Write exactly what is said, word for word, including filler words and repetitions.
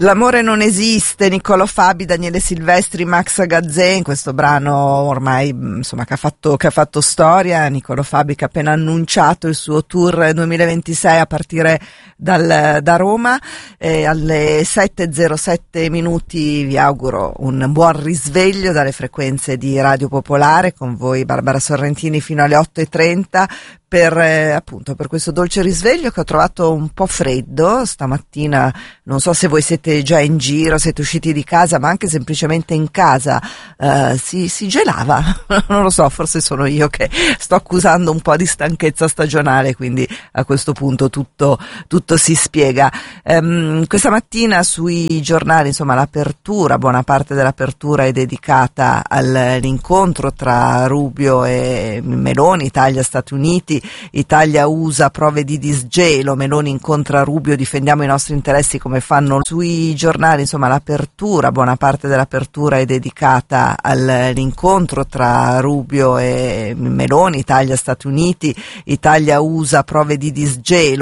L'amore non esiste, Niccolò Fabi, Daniele Silvestri, Max Gazzè, in questo brano ormai insomma che ha fatto, che ha fatto storia. Niccolò Fabi che ha appena annunciato il suo tour duemilaventisei a partire dal, da Roma. E alle sette e zero sette minuti vi auguro un buon risveglio dalle frequenze di Radio Popolare, con voi Barbara Sorrentini fino alle otto e trenta. Per, eh, appunto, per questo dolce risveglio che ho trovato un po' freddo stamattina. Non so se voi siete già in giro, siete usciti di casa, ma anche semplicemente in casa eh, si, si gelava. Non lo so, forse sono io che sto accusando un po' di stanchezza stagionale, quindi a questo punto tutto, tutto si spiega. Ehm, questa mattina sui giornali, insomma, l'apertura, buona parte dell'apertura è dedicata all'incontro tra Rubio e Meloni, Italia-Stati Uniti. Italia-U S A, prove di disgelo, Meloni incontra Rubio, difendiamo i nostri interessi come fanno. Sui giornali, insomma, l'apertura, buona parte dell'apertura è dedicata all'incontro tra Rubio e Meloni, Italia-Stati Uniti, Italia-U S A, prove di disgelo.